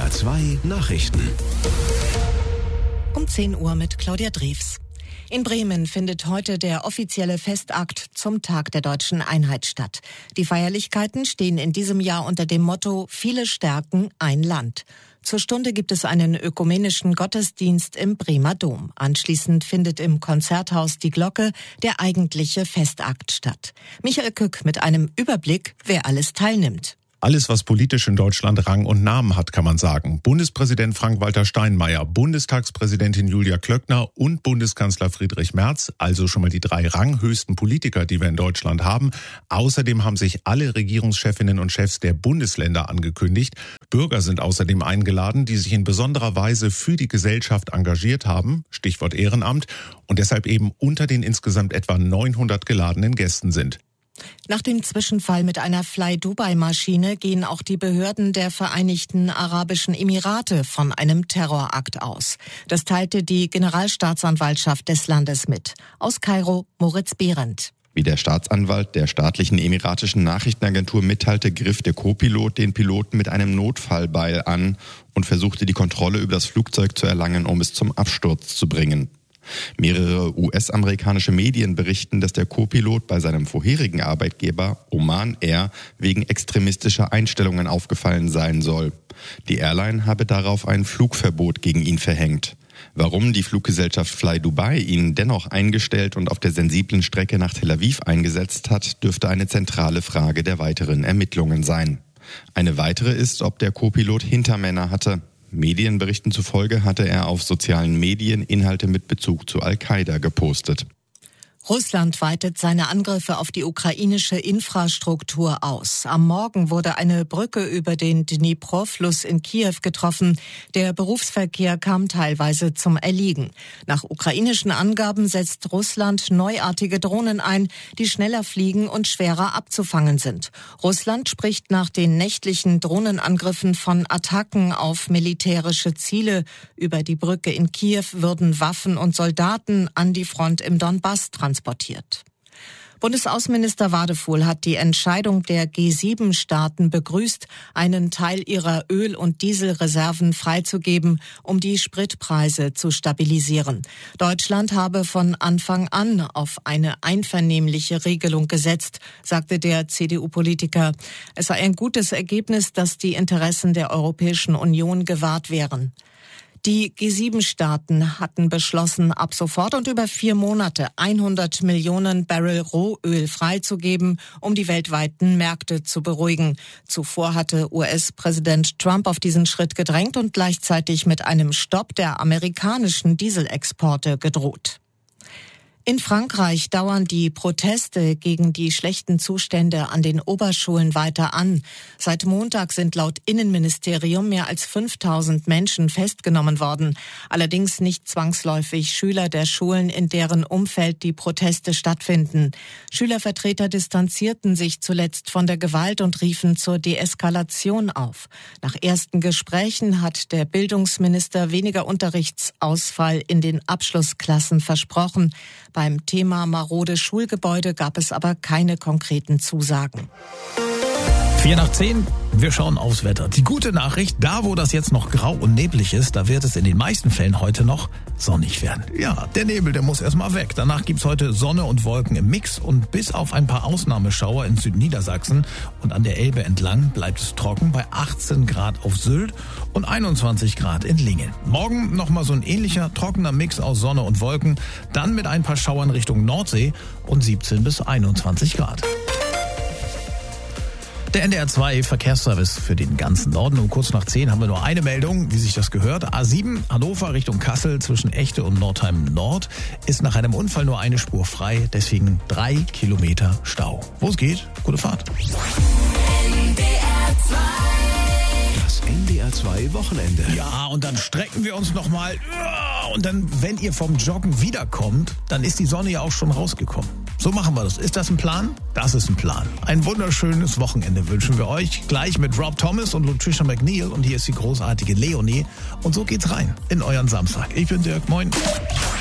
NDR 2 Nachrichten. Um 10 Uhr mit Claudia Drews. In Bremen findet heute der offizielle Festakt zum Tag der Deutschen Einheit statt. Die Feierlichkeiten stehen in diesem Jahr unter dem Motto Viele Stärken, ein Land. Zur Stunde gibt es einen ökumenischen Gottesdienst im Bremer Dom. Anschließend findet im Konzerthaus Die Glocke der eigentliche Festakt statt. Michael Kück mit einem Überblick, wer alles teilnimmt. Alles, was politisch in Deutschland Rang und Namen hat, kann man sagen. Bundespräsident Frank-Walter Steinmeier, Bundestagspräsidentin Julia Klöckner und Bundeskanzler Friedrich Merz, also schon mal die 3 ranghöchsten Politiker, die wir in Deutschland haben. Außerdem haben sich alle Regierungschefinnen und Chefs der Bundesländer angekündigt. Bürger sind außerdem eingeladen, die sich in besonderer Weise für die Gesellschaft engagiert haben, Stichwort Ehrenamt, und deshalb eben unter den insgesamt etwa 900 geladenen Gästen sind. Nach dem Zwischenfall mit einer Fly-Dubai-Maschine gehen auch die Behörden der Vereinigten Arabischen Emirate von einem Terrorakt aus. Das teilte die Generalstaatsanwaltschaft des Landes mit. Aus Kairo, Moritz Behrendt. Wie der Staatsanwalt der staatlichen emiratischen Nachrichtenagentur mitteilte, griff der Co-Pilot den Piloten mit einem Notfallbeil an und versuchte die Kontrolle über das Flugzeug zu erlangen, um es zum Absturz zu bringen. Mehrere US-amerikanische Medien berichten, dass der Co-Pilot bei seinem vorherigen Arbeitgeber Oman Air wegen extremistischer Einstellungen aufgefallen sein soll. Die Airline habe darauf ein Flugverbot gegen ihn verhängt. Warum die Fluggesellschaft Fly Dubai ihn dennoch eingestellt und auf der sensiblen Strecke nach Tel Aviv eingesetzt hat, dürfte eine zentrale Frage der weiteren Ermittlungen sein. Eine weitere ist, ob der Co-Pilot Hintermänner hatte. Medienberichten zufolge hatte er auf sozialen Medien Inhalte mit Bezug zu Al-Qaida gepostet. Russland weitet seine Angriffe auf die ukrainische Infrastruktur aus. Am Morgen wurde eine Brücke über den Dnipro-Fluss in Kiew getroffen. Der Berufsverkehr kam teilweise zum Erliegen. Nach ukrainischen Angaben setzt Russland neuartige Drohnen ein, die schneller fliegen und schwerer abzufangen sind. Russland spricht nach den nächtlichen Drohnenangriffen von Attacken auf militärische Ziele. Über die Brücke in Kiew würden Waffen und Soldaten an die Front im Donbass transportiert. Bundesaußenminister Wadefuhl hat die Entscheidung der G7-Staaten begrüßt, einen Teil ihrer Öl- und Dieselreserven freizugeben, um die Spritpreise zu stabilisieren. Deutschland habe von Anfang an auf eine einvernehmliche Regelung gesetzt, sagte der CDU-Politiker. Es sei ein gutes Ergebnis, dass die Interessen der Europäischen Union gewahrt wären. Die G7-Staaten hatten beschlossen, ab sofort und über 4 Monate 100 Millionen Barrel Rohöl freizugeben, um die weltweiten Märkte zu beruhigen. Zuvor hatte US-Präsident Trump auf diesen Schritt gedrängt und gleichzeitig mit einem Stopp der amerikanischen Dieselexporte gedroht. In Frankreich dauern die Proteste gegen die schlechten Zustände an den Oberschulen weiter an. Seit Montag sind laut Innenministerium mehr als 5000 Menschen festgenommen worden. Allerdings nicht zwangsläufig Schüler der Schulen, in deren Umfeld die Proteste stattfinden. Schülervertreter distanzierten sich zuletzt von der Gewalt und riefen zur Deeskalation auf. Nach ersten Gesprächen hat der Bildungsminister weniger Unterrichtsausfall in den Abschlussklassen versprochen. Beim Thema marode Schulgebäude gab es aber keine konkreten Zusagen. 9:04, wir schauen aufs Wetter. Die gute Nachricht, da wo das jetzt noch grau und neblig ist, da wird es in den meisten Fällen heute noch sonnig werden. Ja, der Nebel, der muss erstmal weg. Danach gibt's heute Sonne und Wolken im Mix und bis auf ein paar Ausnahmeschauer in Südniedersachsen und an der Elbe entlang bleibt es trocken bei 18 Grad auf Sylt und 21 Grad in Lingen. Morgen nochmal so ein ähnlicher trockener Mix aus Sonne und Wolken, dann mit ein paar Schauern Richtung Nordsee und 17 bis 21 Grad. Der NDR 2 Verkehrsservice für den ganzen Norden. Um kurz nach 10 haben wir nur eine Meldung, wie sich das gehört. A7 Hannover Richtung Kassel zwischen Echte und Nordheim Nord ist nach einem Unfall nur eine Spur frei. Deswegen 3 Kilometer Stau. Wo es geht, gute Fahrt. Das NDR 2 Wochenende. Ja, und dann strecken wir uns nochmal. Und dann, wenn ihr vom Joggen wiederkommt, dann ist die Sonne ja auch schon rausgekommen. So machen wir das. Ist das ein Plan? Das ist ein Plan. Ein wunderschönes Wochenende wünschen wir euch. Gleich mit Rob Thomas und Lutricia McNeil. Und hier ist die großartige Leonie. Und so geht's rein in euren Samstag. Ich bin Dirk. Moin.